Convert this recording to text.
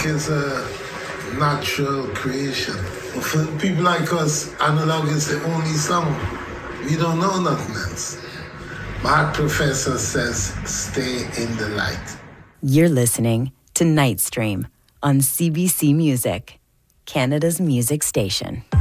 music is a natural creation. For people like us, analog is the only sound. We don't know nothing else. My professor says, stay in the light. You're listening to Nightstream on CBC Music, Canada's music station.